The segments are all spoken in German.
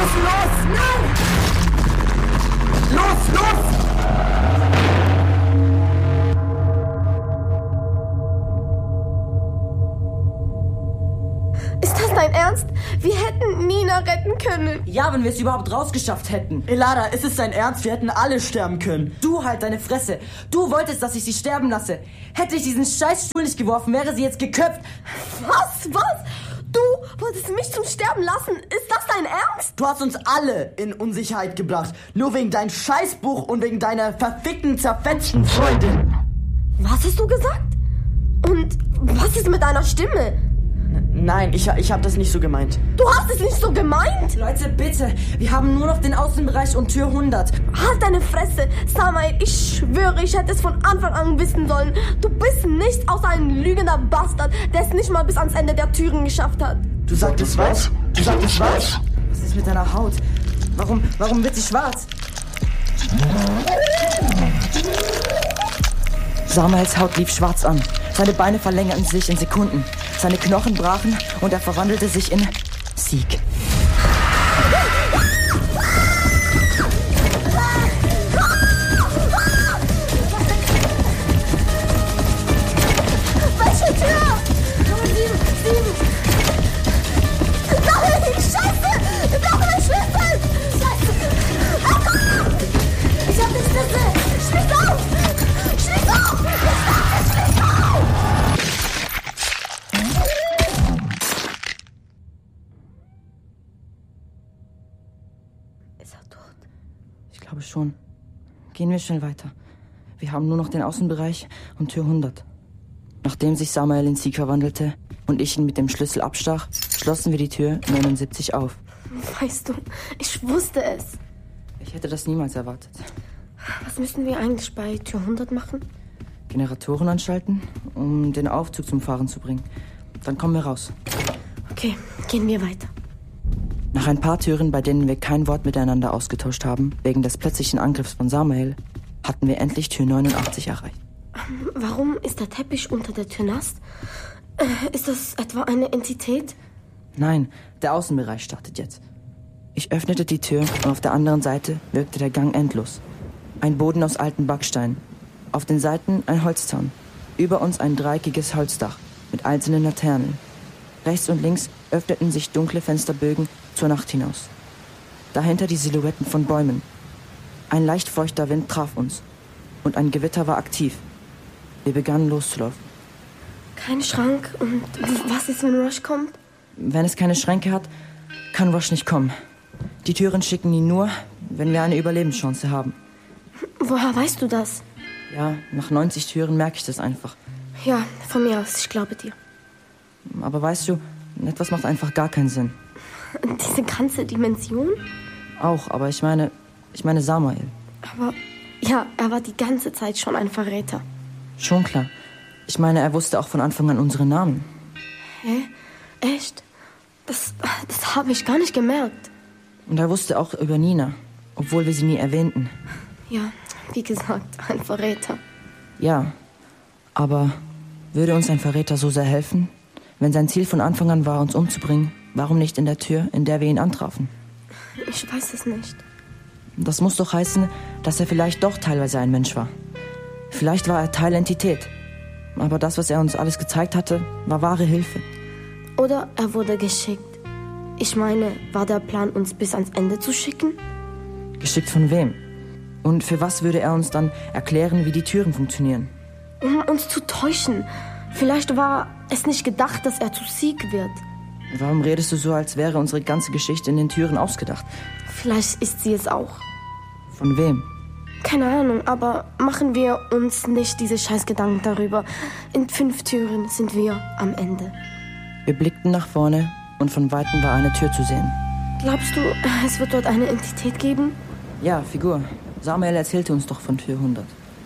los! Nein! Los! Ist das dein Ernst? Wir hätten Nina retten können. Ja, wenn wir es überhaupt rausgeschafft hätten. Elada, ist es dein Ernst? Wir hätten alle sterben können. Du halt deine Fresse. Du wolltest, dass ich sie sterben lasse. Hätte ich diesen Scheißstuhl nicht geworfen, wäre sie jetzt geköpft. Was? Du wolltest mich zum Sterben lassen? Ist das dein Ernst? Du hast uns alle in Unsicherheit gebracht. Nur wegen deinem Scheißbuch und wegen deiner verfickten, zerfetzten Freundin. Was hast du gesagt? Und was ist mit deiner Stimme? Nein, ich hab das nicht so gemeint. Du hast es nicht so gemeint? Leute, bitte. Wir haben nur noch den Außenbereich und Tür 100. Halt deine Fresse. Samael, ich schwöre, ich hätte es von Anfang an wissen sollen. Du bist nichts außer ein lügender Bastard, der es nicht mal bis ans Ende der Türen geschafft hat. Du sagtest was? Was ist mit deiner Haut? Warum wird sie schwarz? Samaels Haut lief schwarz an. Seine Beine verlängerten sich in Sekunden. Seine Knochen brachen und er verwandelte sich in Sieg. Welche Tür? Nummer 7. Nein, Scheiße! Wir brauchen einen Schlüssel! Scheiße! Ich hab den Schlüssel! Schließ auf! Schließ auf! Ist er tot? Ich glaube schon. Gehen wir schnell weiter. Wir haben nur noch den Außenbereich und Tür 100. Nachdem sich Samael in Sieg verwandelte und ich ihn mit dem Schlüssel abstach, schlossen wir die Tür 79 auf. Weißt du, ich wusste es. Ich hätte das niemals erwartet. Was müssen wir eigentlich bei Tür 100 machen? Generatoren anschalten, um den Aufzug zum Fahren zu bringen. Dann kommen wir raus. Okay, gehen wir weiter. Nach ein paar Türen, bei denen wir kein Wort miteinander ausgetauscht haben, wegen des plötzlichen Angriffs von Samael, hatten wir endlich Tür 89 erreicht. Warum ist der Teppich unter der Tür nass? Ist das etwa eine Entität? Nein, der Außenbereich startet jetzt. Ich öffnete die Tür und auf der anderen Seite wirkte der Gang endlos. Ein Boden aus alten Backsteinen. Auf den Seiten ein Holzzaun. Über uns ein dreieckiges Holzdach mit einzelnen Laternen. Rechts und links öffneten sich dunkle Fensterbögen zur Nacht hinaus. Dahinter die Silhouetten von Bäumen. Ein leicht feuchter Wind traf uns. Und ein Gewitter war aktiv. Wir begannen loszulaufen. Kein Schrank. Und was ist, wenn Rush kommt? Wenn es keine Schränke hat, kann Rush nicht kommen. Die Türen schicken ihn nur, wenn wir eine Überlebenschance haben. Woher weißt du das? Ja, nach 90 Türen merke ich das einfach. Ja, von mir aus, ich glaube dir. Aber weißt du, etwas macht einfach gar keinen Sinn. Diese ganze Dimension? Auch, aber ich meine Samael. Aber ja, er war die ganze Zeit schon ein Verräter. Schon klar. Ich meine, er wusste auch von Anfang an unsere Namen. Hä? Echt? Das habe ich gar nicht gemerkt. Und er wusste auch über Nina, obwohl wir sie nie erwähnten. Ja, wie gesagt, ein Verräter. Ja, aber würde uns ein Verräter so sehr helfen? Wenn sein Ziel von Anfang an war, uns umzubringen, warum nicht in der Tür, in der wir ihn antrafen? Ich weiß es nicht. Das muss doch heißen, dass er vielleicht doch teilweise ein Mensch war. Vielleicht war er Teilentität. Aber das, was er uns alles gezeigt hatte, war wahre Hilfe. Oder er wurde geschickt. Ich meine, war der Plan, uns bis ans Ende zu schicken? Geschickt von wem? Und für was würde er uns dann erklären, wie die Türen funktionieren? Um uns zu täuschen. Vielleicht war es nicht gedacht, dass er zu Sieg wird. Warum redest du so, als wäre unsere ganze Geschichte in den Türen ausgedacht? Vielleicht ist sie es auch. Von wem? Keine Ahnung, aber machen wir uns nicht diese Scheißgedanken darüber. In 5 Türen sind wir am Ende. Wir blickten nach vorne und von Weitem war eine Tür zu sehen. Glaubst du, es wird dort eine Entität geben? Ja, Figur. Samael erzählte uns doch von Tür 100.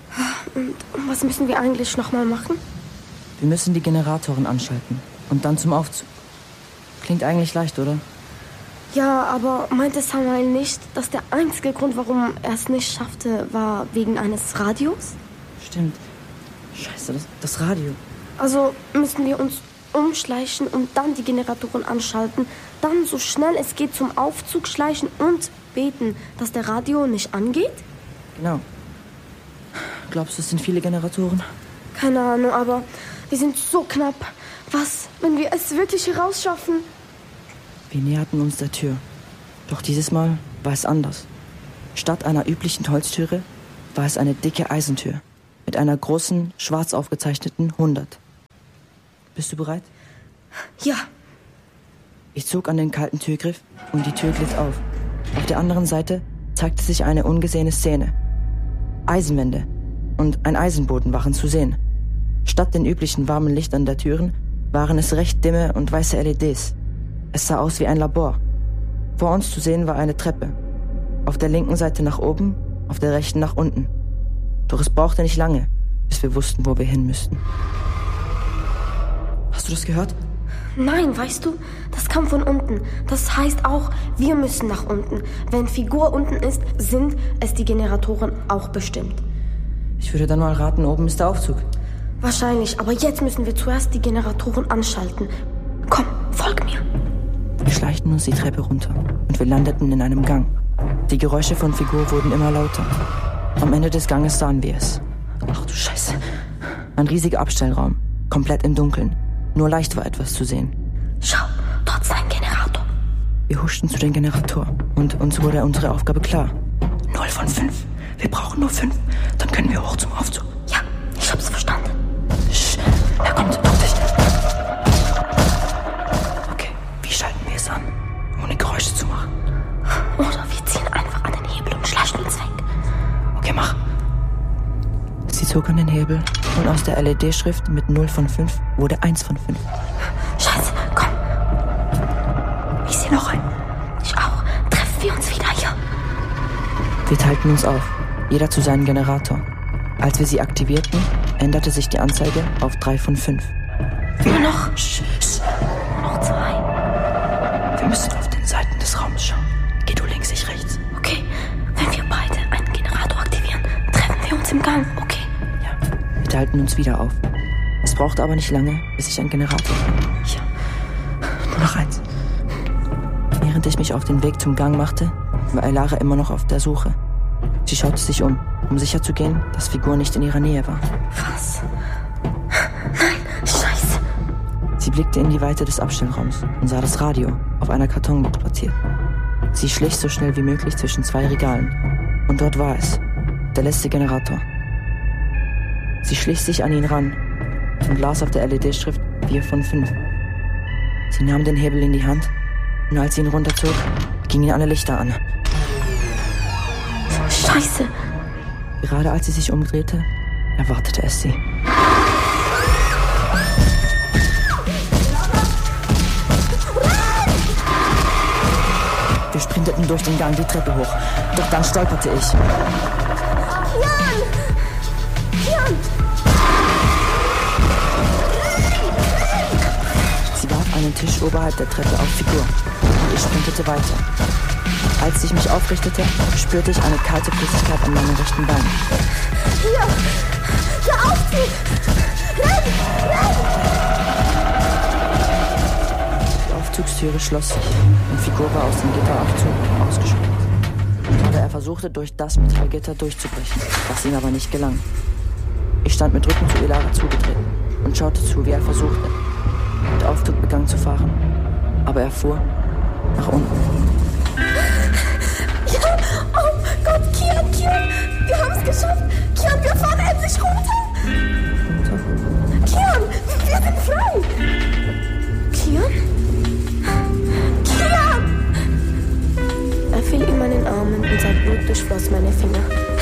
Und was müssen wir eigentlich nochmal machen? Wir müssen die Generatoren anschalten und dann zum Aufzug. Klingt eigentlich leicht, oder? Ja, aber meinte Samael nicht, dass der einzige Grund, warum er es nicht schaffte, war wegen eines Radios? Stimmt. Scheiße, das Radio. Also müssen wir uns umschleichen und dann die Generatoren anschalten, dann so schnell es geht zum Aufzug schleichen und beten, dass der Radio nicht angeht? Genau. Glaubst du, es sind viele Generatoren? Keine Ahnung, aber wir sind so knapp. Was, wenn wir es wirklich hier rausschaffen? Wir näherten uns der Tür. Doch dieses Mal war es anders. Statt einer üblichen Holztüre war es eine dicke Eisentür mit einer großen, schwarz aufgezeichneten 100. Bist du bereit? Ja. Ich zog an den kalten Türgriff und die Tür glitt auf. Auf der anderen Seite zeigte sich eine ungesehene Szene. Eisenwände und ein Eisenboden waren zu sehen. Statt den üblichen warmen Lichtern der Türen waren es recht dimme und weiße LEDs. Es sah aus wie ein Labor. Vor uns zu sehen war eine Treppe. Auf der linken Seite nach oben, auf der rechten nach unten. Doch es brauchte nicht lange, bis wir wussten, wo wir hin müssten. Hast du das gehört? Nein, weißt du, das kam von unten. Das heißt auch, wir müssen nach unten. Wenn Figur unten ist, sind es die Generatoren auch bestimmt. Ich würde dann mal raten, oben ist der Aufzug. Wahrscheinlich, aber jetzt müssen wir zuerst die Generatoren anschalten. Komm, folg mir. Wir schleichten uns die Treppe runter und wir landeten in einem Gang. Die Geräusche von Figur wurden immer lauter. Am Ende des Ganges sahen wir es. Ach du Scheiße. Ein riesiger Abstellraum, komplett im Dunkeln. Nur leicht war etwas zu sehen. Schau, dort ist ein Generator. Wir huschten zu dem Generator und uns wurde unsere Aufgabe klar. 0 von 5. Wir brauchen nur 5. Dann können wir hoch zum Aufzug. Ja, ich hab's verstanden. Sch, er kommt, duck dich. Okay, wie schalten wir es an, ohne Geräusche zu machen? Oder wir ziehen einfach an den Hebel und schleichen uns weg. Okay, mach. Sie zog an den Hebel und aus der LED-Schrift mit 0 von 5 wurde 1 von 5. Scheiße, komm. Ich sehe noch einen. Ich auch. Treffen wir uns wieder hier. Wir teilten uns auf, jeder zu seinem Generator. Als wir sie aktivierten, änderte sich die Anzeige auf 3 von 5. Nur noch. Nur noch 2. Wir müssen auf den Seiten des Raums schauen. Geh du links, ich rechts. Okay, wenn wir beide einen Generator aktivieren, treffen wir uns im Gang, okay? Ja, wir teilten uns wieder auf. Es brauchte aber nicht lange, bis ich ein Generator fand. Hier, nur noch 1. Während ich mich auf den Weg zum Gang machte, war Elara immer noch auf der Suche. Sie schaute sich um sicherzugehen, dass Figur nicht in ihrer Nähe war. Was? Nein, Scheiße. Sie blickte in die Weite des Abstellraums und sah das Radio auf einer Kartonbank platziert. Sie schlich so schnell wie möglich zwischen 2 Regalen. Und dort war es, der letzte Generator. Sie schlich sich an ihn ran und las auf der LED-Schrift 4 von 5. Sie nahm den Hebel in die Hand und als sie ihn runterzog, gingen alle Lichter an. Scheiße. Gerade als sie sich umdrehte, erwartete es sie. Wir sprinteten durch den Gang die Treppe hoch, doch dann stolperte ich. Kian! Sie warf einen Tisch oberhalb der Treppe auf Figur und ich sprintete weiter. Als ich mich aufrichtete, spürte ich eine kalte Flüssigkeit an meinem rechten Bein. Hier! Der Aufzug! Renn! Die Aufzugstüre schloss sich und Figur war aus dem Gitteraufzug ausgesprungen. Aber er versuchte, durch das Metallgitter durchzubrechen, was ihm aber nicht gelang. Ich stand mit Rücken zu Elara zugetreten und schaute zu, wie er versuchte. Der Aufzug begann zu fahren, aber er fuhr nach unten. Ja, oh Gott, Kian, wir haben es geschafft. Kian, wir fahren endlich runter. Kian, wir sind frei. Kian? Er fiel in meinen Armen und sein Blut durchfloss meine Finger.